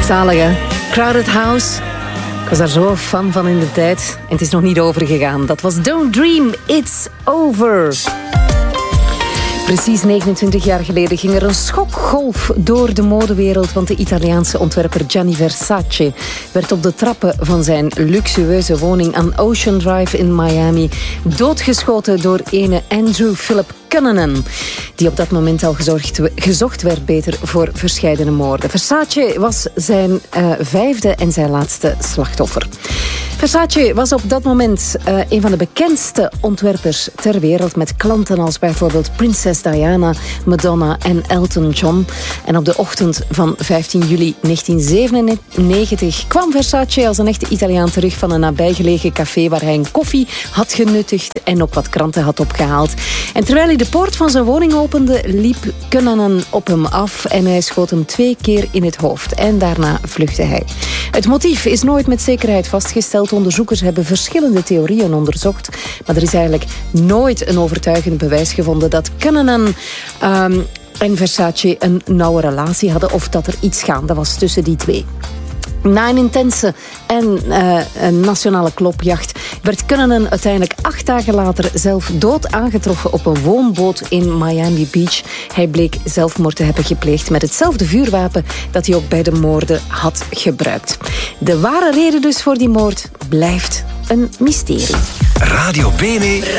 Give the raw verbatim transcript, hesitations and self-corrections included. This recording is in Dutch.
Zalig, hè? Crowded House. Ik was daar zo fan van in de tijd. En het is nog niet overgegaan. Dat was Don't Dream, It's Over. Precies negenentwintig jaar geleden ging er een schokgolf door de modewereld, want de Italiaanse ontwerper Gianni Versace werd op de trappen van zijn luxueuze woning aan Ocean Drive in Miami doodgeschoten door ene Andrew Philip Cunanan, die op dat moment al gezorgd, gezocht werd beter voor verscheidene moorden. Versace was zijn uh, vijfde en zijn laatste slachtoffer. Versace was op dat moment uh, een van de bekendste ontwerpers ter wereld, met klanten als bijvoorbeeld prinses Diana, Madonna en Elton John. En op de ochtend van vijftien juli negentien zevenennegentig kwam Versace als een echte Italiaan terug van een nabijgelegen café waar hij een koffie had genuttigd en ook wat kranten had opgehaald. En terwijl hij de poort van zijn woning opende, liep Cunanan op hem af en hij schoot hem twee keer in het hoofd. En daarna vluchtte hij. Het motief is nooit met zekerheid vastgesteld. Onderzoekers hebben verschillende theorieën onderzocht, maar er is eigenlijk nooit een overtuigend bewijs gevonden dat Cunanan um, en Versace een nauwe relatie hadden of dat er iets gaande was tussen die twee. Na een intense en uh, een nationale klopjacht werd Cunanan uiteindelijk acht dagen later zelf dood aangetroffen op een woonboot in Miami Beach. Hij bleek zelfmoord te hebben gepleegd met hetzelfde vuurwapen dat hij ook bij de moorden had gebruikt. De ware reden dus voor die moord blijft een mysterie. Radio Bene.